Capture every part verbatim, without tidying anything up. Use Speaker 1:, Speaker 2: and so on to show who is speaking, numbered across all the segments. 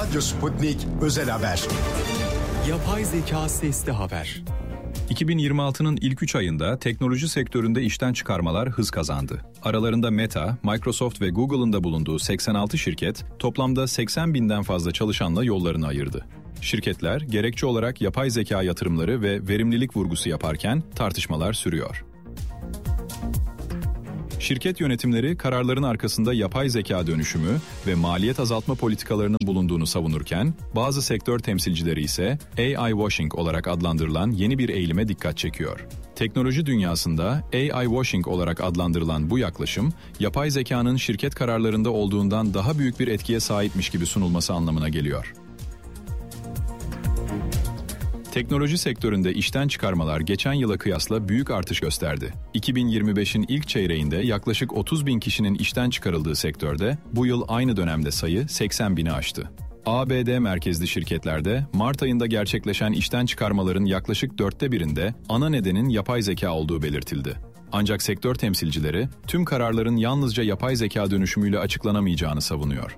Speaker 1: Radyo Sputnik Özel Haber.
Speaker 2: Yapay zeka sesli haber.
Speaker 3: iki bin yirmi altının ilk üç ayında teknoloji sektöründe işten çıkarmalar hız kazandı. Aralarında Meta, Microsoft ve Google'ın da bulunduğu seksen altı şirket toplamda seksen binden fazla çalışanla yollarını ayırdı. Şirketler gerekçe olarak yapay zeka yatırımları ve verimlilik vurgusu yaparken tartışmalar sürüyor. Şirket yönetimleri kararların arkasında yapay zeka dönüşümü ve maliyet azaltma politikalarının bulunduğunu savunurken, bazı sektör temsilcileri ise A I washing olarak adlandırılan yeni bir eğilime dikkat çekiyor. Teknoloji dünyasında A I washing olarak adlandırılan bu yaklaşım, yapay zekanın şirket kararlarında olduğundan daha büyük bir etkiye sahipmiş gibi sunulması anlamına geliyor. Teknoloji sektöründe işten çıkarmalar geçen yıla kıyasla büyük artış gösterdi. iki bin yirmi beşin ilk çeyreğinde yaklaşık otuz bin kişinin işten çıkarıldığı sektörde bu yıl aynı dönemde sayı seksen bini aştı. A B D merkezli şirketlerde Mart ayında gerçekleşen işten çıkarmaların yaklaşık dörtte birinde ana nedenin yapay zeka olduğu belirtildi. Ancak sektör temsilcileri tüm kararların yalnızca yapay zeka dönüşümüyle açıklanamayacağını savunuyor.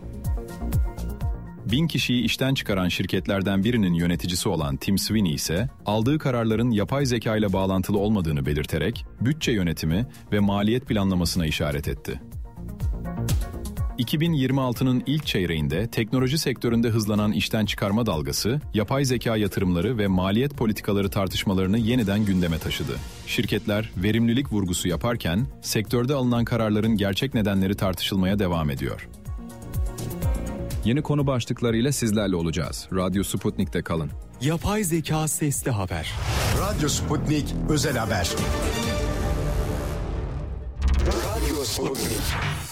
Speaker 3: Bin kişiyi işten çıkaran şirketlerden birinin yöneticisi olan Tim Sweeney ise aldığı kararların yapay zeka ile bağlantılı olmadığını belirterek bütçe yönetimi ve maliyet planlamasına işaret etti. iki bin yirmi altının ilk çeyreğinde teknoloji sektöründe hızlanan işten çıkarma dalgası, yapay zeka yatırımları ve maliyet politikaları tartışmalarını yeniden gündeme taşıdı. Şirketler verimlilik vurgusu yaparken sektörde alınan kararların gerçek nedenleri tartışılmaya devam ediyor.
Speaker 4: Yeni konu başlıklarıyla sizlerle olacağız. Radyo Sputnik'te kalın.
Speaker 2: Yapay zeka sesli haber.
Speaker 1: Radyo Sputnik Özel Haber.
Speaker 5: Radyo Sputnik.